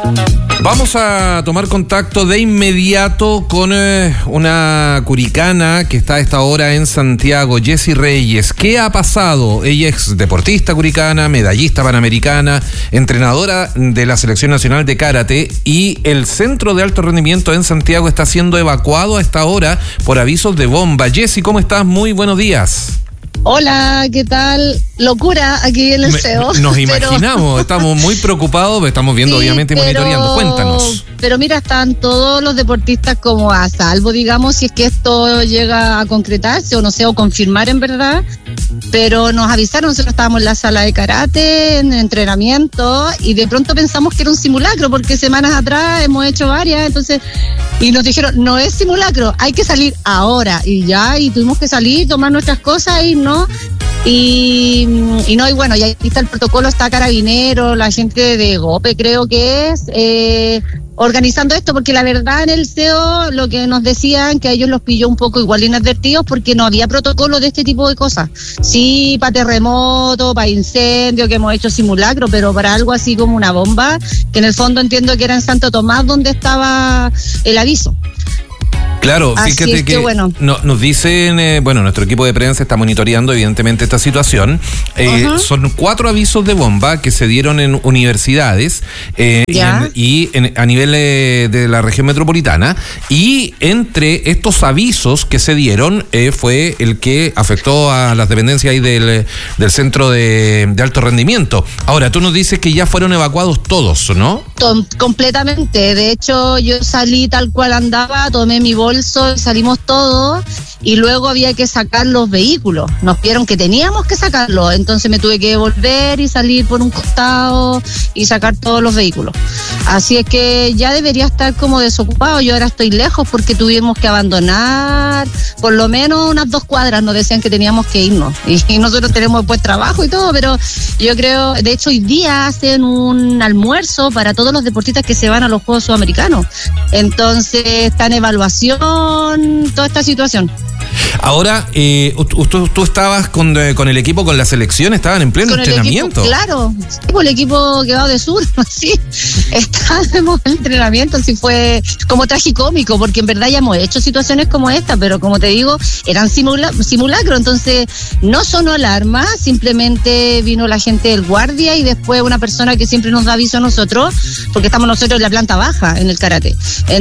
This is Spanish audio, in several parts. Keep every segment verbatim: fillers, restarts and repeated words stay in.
Vamos a tomar contacto de inmediato con eh, una curicana que está a esta hora en Santiago, Jessie Reyes. ¿Qué ha pasado? Ella es deportista curicana, medallista panamericana, entrenadora de la Selección Nacional de Karate, y el Centro de Alto Rendimiento en Santiago está siendo evacuado a esta hora por avisos de bomba. Jessie, ¿cómo estás? Muy buenos días. Hola, ¿qué tal? Locura aquí en el Me, C E O. Nos imaginamos, pero... estamos muy preocupados, estamos viendo sí, obviamente pero, monitoreando. Cuéntanos. Pero mira, están todos los deportistas como a salvo, digamos, si es que esto llega a concretarse o no sé, o confirmar en verdad. Pero nos avisaron, nosotros estábamos en la sala de karate, en entrenamiento, y de pronto pensamos que era un simulacro, porque semanas atrás hemos hecho varias, entonces, y nos dijeron, no es simulacro, hay que salir ahora, y ya, y tuvimos que salir, tomar nuestras cosas y no, y, y no, y bueno, y ahí está el protocolo, está Carabinero, la gente de GOPE creo que es, eh, organizando esto, porque la verdad en el C E O lo que nos decían que a ellos los pilló un poco igual inadvertidos porque no había protocolo de este tipo de cosas. Sí, para terremoto, para incendio, que hemos hecho simulacro, pero para algo así como una bomba, que en el fondo entiendo que era en Santo Tomás donde estaba el aviso. Claro, Así fíjate es que, que bueno. no, nos dicen, eh, bueno, nuestro equipo de prensa está monitoreando evidentemente esta situación. Eh, uh-huh. Son cuatro avisos de bomba que se dieron en universidades eh, y, en, y en, a nivel eh, de la región metropolitana. Y entre estos avisos que se dieron eh, fue el que afectó a las dependencias ahí del, del centro de, de alto rendimiento. Ahora, tú nos dices que ya fueron evacuados todos, ¿no? Tom, completamente. De hecho, yo salí tal cual andaba, tomé mi bolso, salimos todos y luego había que sacar los vehículos. Nos pidieron que teníamos que sacarlos, entonces me tuve que volver y salir por un costado y sacar todos los vehículos. Así es que ya debería estar como desocupado. Yo ahora estoy lejos porque tuvimos que abandonar por lo menos unas dos cuadras, nos decían que teníamos que irnos y, y nosotros tenemos después trabajo y todo, pero yo creo, de hecho hoy día hacen un almuerzo para todos los deportistas que se van a los Juegos Sudamericanos, entonces está en evaluación toda esta situación. Ahora, eh, tú, tú estabas con, eh, con el equipo, con la selección, estaban en pleno con entrenamiento. El equipo, claro, sí, el equipo que va de sur, sí, estábamos en entrenamiento, sí fue como tragicómico, porque en verdad ya hemos hecho situaciones como esta, pero como te digo, eran simula- simulacros, entonces no sonó alarma, simplemente vino la gente del guardia y después una persona que siempre nos da aviso a nosotros, porque estamos nosotros en la planta baja, en el karate.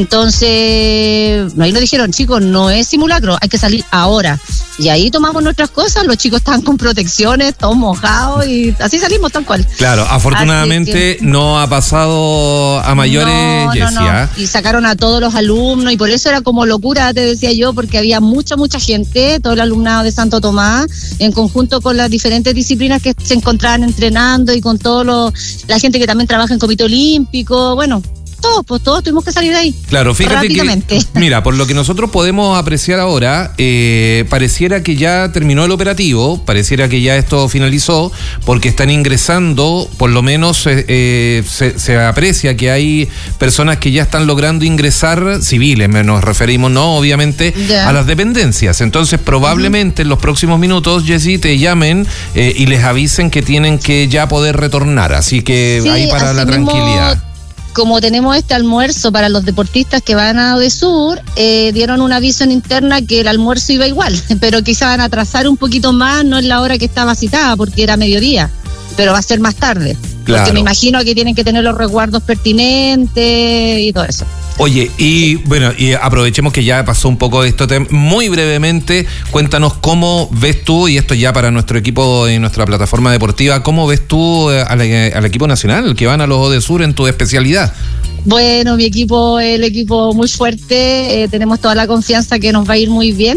Entonces, ahí nos dijeron, chicos, no es simulacro, hay que salir ahora. Y ahí tomamos nuestras cosas, los chicos estaban con protecciones, todos mojados y así salimos tal cual. Claro, afortunadamente que, no ha pasado a mayores, no, Jessie. No, no. Y sacaron a todos los alumnos y por eso era como locura, te decía yo, porque había mucha, mucha gente, todo el alumnado de Santo Tomás, en conjunto con las diferentes disciplinas que se encontraban entrenando y con toda la gente que también trabaja en Comité Olímpico, bueno. Todos, pues todos tuvimos que salir de ahí. Claro, fíjate que, mira, por lo que nosotros podemos apreciar ahora, eh, pareciera que ya terminó el operativo, pareciera que ya esto finalizó, porque están ingresando, por lo menos eh, eh, se, se aprecia que hay personas que ya están logrando ingresar, civiles, nos referimos, no, obviamente, yeah. a las dependencias. Entonces, probablemente uh-huh. en los próximos minutos, Jessie, te llamen eh, y les avisen que tienen que ya poder retornar. Así que sí, ahí para la mismo... tranquilidad. Como tenemos este almuerzo para los deportistas que van a Odesur, eh, dieron un aviso en interna que el almuerzo iba igual, pero quizá van a atrasar un poquito más, no es la hora que estaba citada, porque era mediodía, pero va a ser más tarde. Claro. Porque me imagino que tienen que tener los resguardos pertinentes y todo eso. Oye, y bueno, y aprovechemos que ya pasó un poco de esto, muy brevemente, cuéntanos cómo ves tú, y esto ya para nuestro equipo y nuestra plataforma deportiva, ¿cómo ves tú al, al equipo nacional, que van a los Odesur en tu especialidad? Bueno, mi equipo es el equipo muy fuerte, eh, tenemos toda la confianza que nos va a ir muy bien.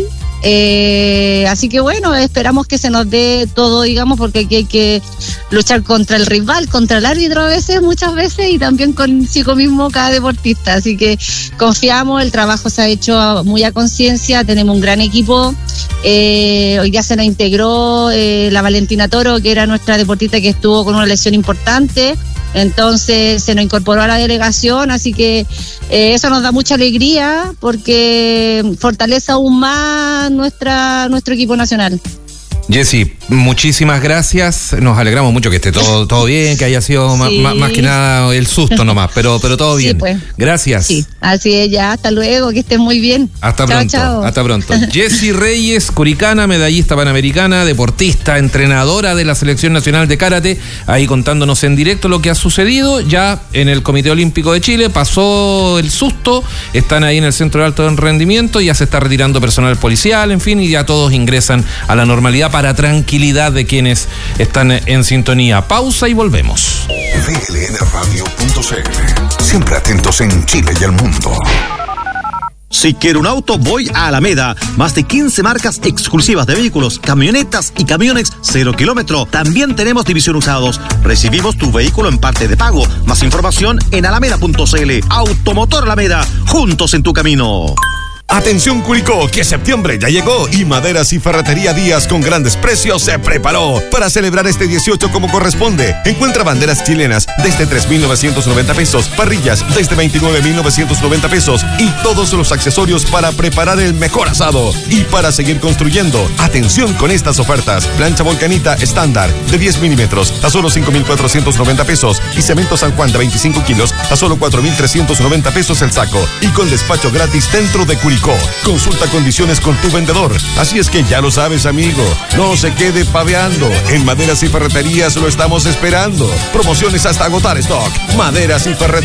Eh, así que bueno, esperamos que se nos dé todo, digamos, porque aquí hay que luchar contra el rival, contra el árbitro a veces, muchas veces, y también consigo mismo cada deportista. Así que confiamos, el trabajo se ha hecho muy a conciencia, tenemos un gran equipo. Eh, hoy día se nos integró eh, la Valentina Toro, que era nuestra deportista que estuvo con una lesión importante. Entonces se nos incorporó a la delegación, así que eh, eso nos da mucha alegría porque fortalece aún más nuestra nuestro equipo nacional. Jessie, muchísimas gracias. Nos alegramos mucho que esté todo, todo bien, que haya sido sí. más, más que nada el susto nomás, pero, pero todo bien. Sí, pues. Gracias. Sí, así es, ya, hasta luego, que estén muy bien. Hasta chao, pronto, chao. Hasta pronto. Jessy Reyes, curicana, medallista panamericana, deportista, entrenadora de la Selección Nacional de Karate, ahí contándonos en directo lo que ha sucedido. Ya en el Comité Olímpico de Chile pasó el susto, están ahí en el Centro de Alto Rendimiento, ya se está retirando personal policial, en fin, y ya todos ingresan a la normalidad para tranquilidad de quienes están en sintonía. Pausa y volvemos. V L N radio punto c l, siempre atentos en Chile y el mundo. Si quiero un auto, voy a Alameda. Más de quince marcas exclusivas de vehículos, camionetas y camiones cero kilómetro. También tenemos división usados. Recibimos tu vehículo en parte de pago. Más información en alameda punto c l. Automotor Alameda, juntos en tu camino. Atención Curicó, que septiembre ya llegó y Maderas y Ferretería Díaz con grandes precios se preparó para celebrar este dieciocho como corresponde. Encuentra banderas chilenas desde tres mil novecientos noventa pesos, parrillas desde veintinueve mil novecientos noventa pesos y todos los accesorios para preparar el mejor asado. Y para seguir construyendo, atención con estas ofertas: plancha Volcanita estándar de diez milímetros a solo cinco mil cuatrocientos noventa pesos y cemento San Juan de veinticinco kilos a solo cuatro mil trescientos noventa pesos el saco y con despacho gratis dentro de Curicó. Consulta condiciones con tu vendedor. Así es que ya lo sabes, amigo. No se quede paveando. En Maderas y Ferreterías lo estamos esperando. Promociones hasta agotar stock. Maderas y Ferreterías.